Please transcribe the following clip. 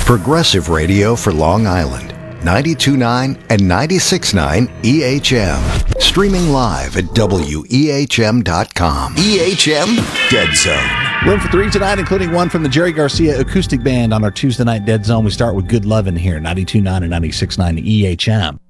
Progressive radio for Long Island. 92.9 and 96.9 EHM. Streaming live at WEHM.com. EHM Dead Zone. Room for 3 tonight, including one from the Jerry Garcia Acoustic Band on our Tuesday night Dead Zone. We start with Good Lovin' here, 92.9 and 96.9 EHM.